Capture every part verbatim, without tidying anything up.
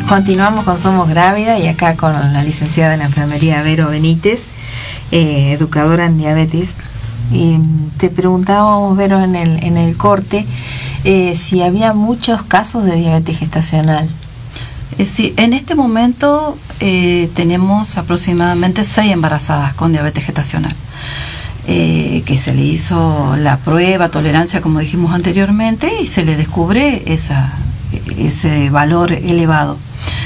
Continuamos con Somos Grávida y acá con la licenciada en enfermería Vero Benítez, eh, educadora en diabetes. Y te preguntábamos, Vero, en el, en el corte, eh, si había muchos casos de diabetes gestacional. Eh, sí, en este momento eh, tenemos aproximadamente seis embarazadas con diabetes gestacional, eh, que se le hizo la prueba, tolerancia, como dijimos anteriormente, y se le descubre esa, ese valor elevado.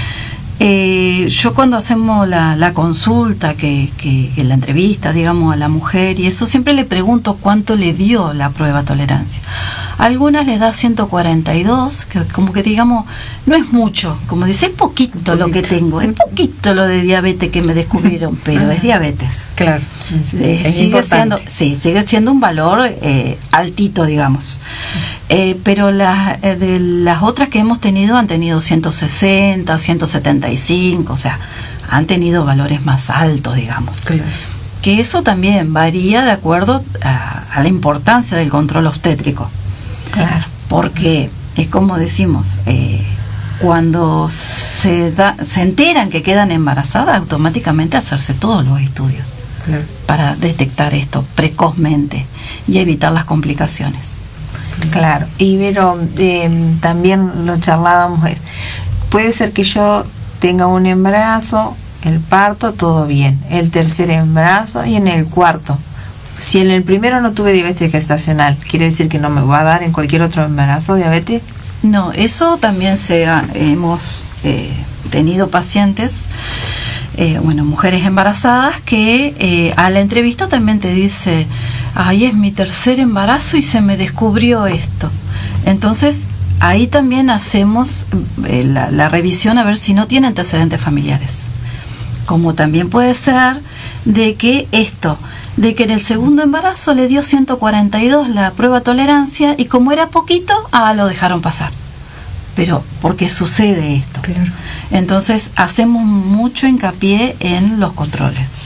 Eh, yo cuando hacemos la, la consulta, que, que, que la entrevista, digamos, a la mujer y eso, siempre le pregunto cuánto le dio la prueba tolerancia. A algunas les da ciento cuarenta y dos, que como que digamos, no es mucho, como dice, es poquito, poquito lo que tengo, es poquito lo de diabetes que me descubrieron, pero es diabetes. Claro, eh, es sigue siendo, sí, sigue siendo un valor eh, altito, digamos. Eh, pero las eh, de las otras que hemos tenido han tenido ciento sesenta, ciento setenta y cinco, o sea, han tenido valores más altos, digamos. Claro. Que eso también varía de acuerdo a, a la importancia del control obstétrico. Claro. Porque es como decimos, eh, cuando se da, se enteran que quedan embarazadas, automáticamente hacerse todos los estudios. Claro. Para detectar esto precozmente y evitar las complicaciones. Claro, y Vero, eh, también lo charlábamos, es, puede ser que yo tenga un embarazo, el parto, todo bien, el tercer embarazo y en el cuarto. Si en el primero no tuve diabetes gestacional, ¿quiere decir que no me va a dar en cualquier otro embarazo diabetes? No, eso también se ha, hemos eh, tenido pacientes, eh, bueno, mujeres embarazadas que eh, a la entrevista también te dice, ay, es mi tercer embarazo y se me descubrió esto. Entonces, ahí también hacemos eh, la, la revisión a ver si no tiene antecedentes familiares. Como también puede ser de que esto, de que en el segundo embarazo le dio ciento cuarenta y dos la prueba tolerancia y como era poquito, ah, lo dejaron pasar. Pero porque sucede esto. Claro. Entonces hacemos mucho hincapié en los controles.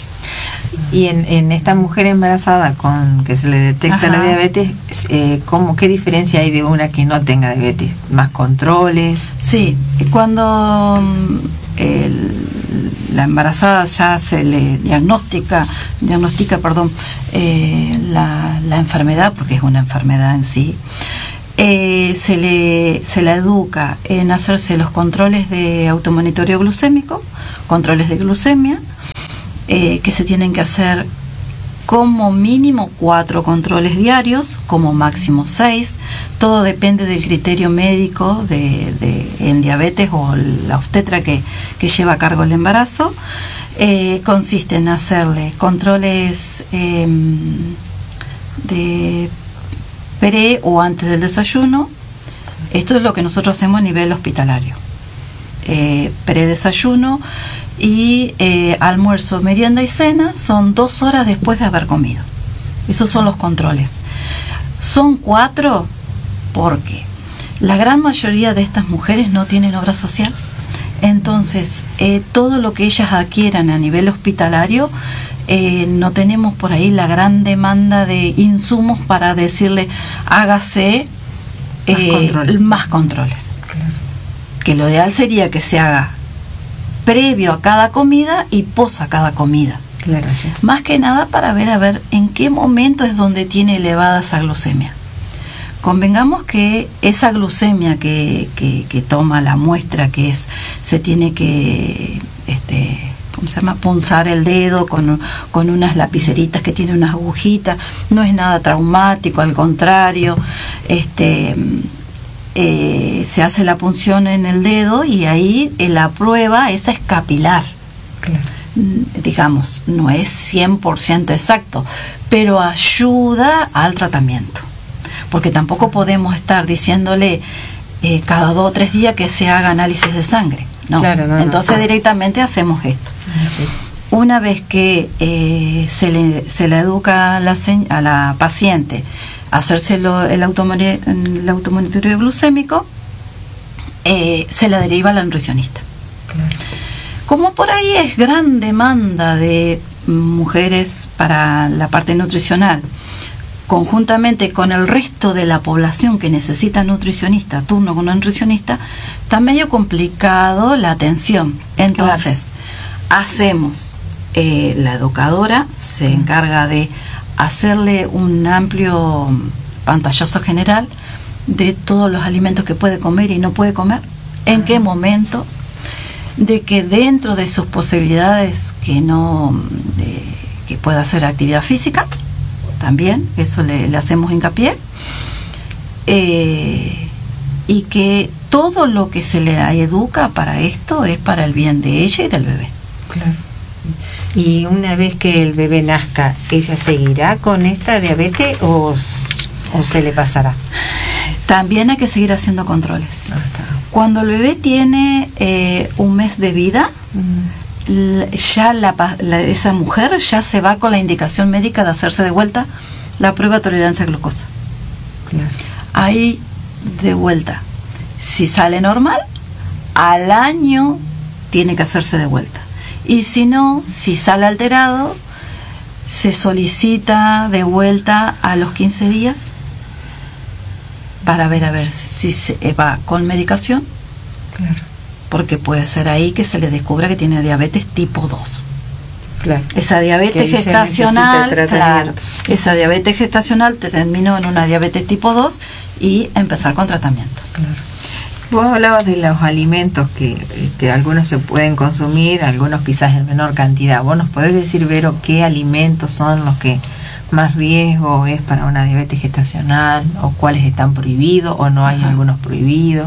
Y en, en esta mujer embarazada con que se le detecta Ajá. la diabetes, eh, ¿cómo, ¿qué diferencia hay de una que no tenga diabetes? ¿Más controles? Sí, cuando el, la embarazada ya se le diagnostica, diagnostica perdón, eh, la, la enfermedad, porque es una enfermedad en sí, eh, se, le, se la educa en hacerse los controles de automonitoreo glucémico, controles de glucemia, Eh, que se tienen que hacer como mínimo cuatro controles diarios, como máximo seis. Todo depende del criterio médico de, de, en diabetes o la obstetra que, que lleva a cargo el embarazo. Eh, consiste en hacerle controles eh, de pre o antes del desayuno. Esto es lo que nosotros hacemos a nivel hospitalario. Eh, pre-desayuno y eh, almuerzo, merienda y cena son dos horas después de haber comido. Esos son los controles. Son cuatro porque la gran mayoría de estas mujeres no tienen obra social. Entonces, eh, todo lo que ellas adquieran a nivel hospitalario, eh, no tenemos por ahí la gran demanda de insumos para decirle hágase eh, más controles. Más controles. Claro. Que lo ideal sería que se haga previo a cada comida y pos a cada comida. Claro, sí. Más que nada para ver a ver en qué momento es donde tiene elevada esa glucemia. Convengamos que esa glucemia que, que, que toma la muestra, que es, se tiene que, este, ¿cómo se llama? Punzar el dedo con, con unas lapiceritas que tienen unas agujitas, no es nada traumático, al contrario, este... Eh, se hace la punción en el dedo y ahí eh, la prueba esa es capilar. Claro. Digamos, no es cien por ciento exacto, pero ayuda al tratamiento, porque tampoco podemos estar diciéndole eh, cada dos o tres días que se haga análisis de sangre, ¿no? Claro, no, entonces no. Directamente hacemos esto. Sí. Una vez que eh, se le se le educa a la, a la paciente hacerse lo, el, automoni- el automonitoreo glucémico, eh, se la deriva al nutricionista. Claro. Como por ahí es gran demanda de mujeres para la parte nutricional, conjuntamente con el resto de la población que necesita nutricionista, turno con un nutricionista, está medio complicado la atención. Entonces, claro. hacemos, eh, la educadora se uh-huh. encarga de hacerle un amplio pantallazo general de todos los alimentos que puede comer y no puede comer, en uh-huh. qué momento, de que dentro de sus posibilidades que no de, que pueda hacer actividad física también, eso le, le hacemos hincapié, eh, y que todo lo que se le educa para esto es para el bien de ella y del bebé. Claro. Y una vez que el bebé nazca, ¿ella seguirá con esta diabetes o, o se le pasará? También hay que seguir haciendo controles. Ah, Cuando el bebé tiene eh, un mes de vida, uh-huh. ya la, la, esa mujer ya se va con la indicación médica de hacerse de vuelta la prueba de tolerancia a glucosa. Claro. Ahí de vuelta, si sale normal, al año tiene que hacerse de vuelta. Y si no, si sale alterado, se solicita de vuelta a los quince días para ver a ver si se va con medicación. Claro. Porque puede ser ahí que se le descubra que tiene diabetes tipo dos. Claro. Esa diabetes gestacional, claro, esa diabetes gestacional terminó en una diabetes tipo dos y empezar con tratamiento. Claro. Vos hablabas de los alimentos que, que algunos se pueden consumir, algunos quizás en menor cantidad. ¿Vos nos podés decir, Vero, qué alimentos son los que más riesgo es para una diabetes gestacional, o cuáles están prohibidos o no hay Ajá. algunos prohibidos?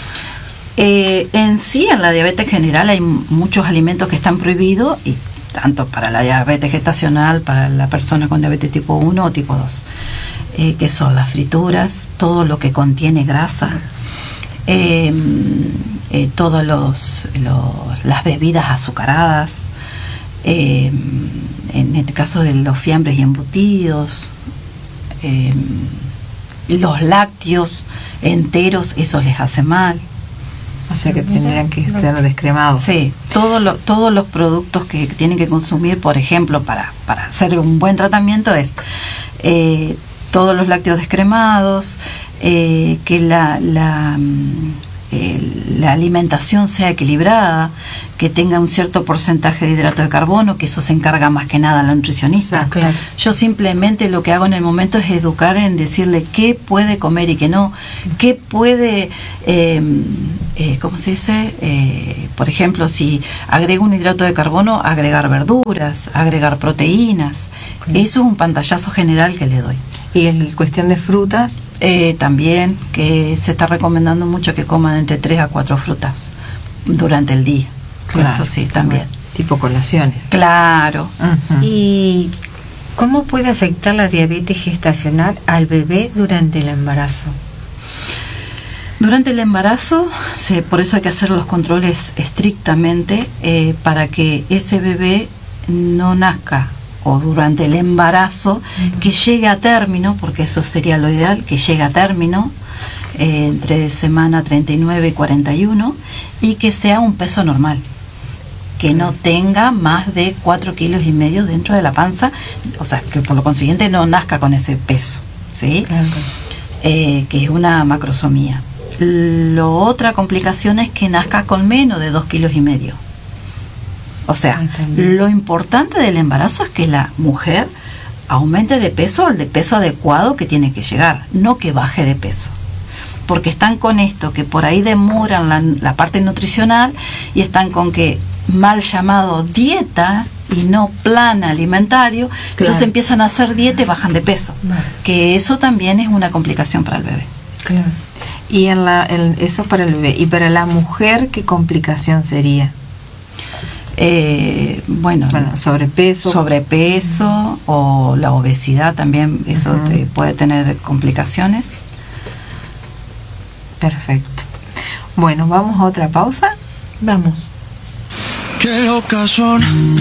Eh, en sí, en la diabetes general hay muchos alimentos que están prohibidos, y tanto para la diabetes gestacional, para la persona con diabetes tipo uno o tipo dos, eh, que son las frituras, todo lo que contiene grasa, eh, eh, todos los, los las bebidas azucaradas, eh, en este caso de los fiambres y embutidos, eh, los lácteos enteros, eso les hace mal. O sea que tendrían que estar descremados. Sí, todo lo, todos los productos que tienen que consumir, por ejemplo, para, para hacer un buen tratamiento es eh, todos los lácteos descremados, eh, que la, la, eh, la alimentación sea equilibrada, que tenga un cierto porcentaje de hidrato de carbono, que eso se encarga más que nada la nutricionista. Ah, claro. Yo simplemente lo que hago en el momento es educar en decirle qué puede comer y qué no, qué puede... Eh, Eh, ¿cómo se dice? Eh, por ejemplo, si agrego un hidrato de carbono, agregar verduras, agregar proteínas. Sí. Eso es un pantallazo general que le doy. Y en cuestión de frutas, eh, también que se está recomendando mucho que coman entre tres a cuatro frutas durante el día. Claro, eso sí, también. Tipo colaciones. Claro. Uh-huh. ¿Y cómo puede afectar la diabetes gestacional al bebé durante el embarazo? Durante el embarazo, se, por eso hay que hacer los controles estrictamente eh, para que ese bebé no nazca, o durante el embarazo, uh-huh. que llegue a término, porque eso sería lo ideal, que llegue a término eh, entre semana treinta y nueve y cuarenta y uno, y que sea un peso normal, que uh-huh. no tenga más de cuatro kilos y medio dentro de la panza, o sea, que por lo consiguiente no nazca con ese peso, ¿sí? Uh-huh. Eh, que es una macrosomía. La otra complicación es que nazca con menos de dos kilos y medio. O sea, lo importante del embarazo es que la mujer aumente de peso al de peso adecuado que tiene que llegar, no que baje de peso. Porque están con esto, que por ahí demoran la, la parte nutricional, y están con que mal llamado dieta y no plan alimentario, claro. Entonces empiezan a hacer dieta y bajan de peso. Vale. Que eso también es una complicación para el bebé. Claro. Y en la, en, eso para el bebé. ¿Y para la mujer qué complicación sería? Eh, bueno, bueno, sobrepeso. Sobrepeso uh-huh. o la obesidad también, eso uh-huh. te puede tener complicaciones. Perfecto. Bueno, ¿vamos a otra pausa? Vamos. Qué locas son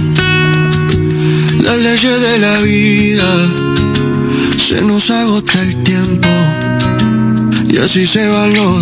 las leyes de la vida, se nos agota el tiempo y así se van los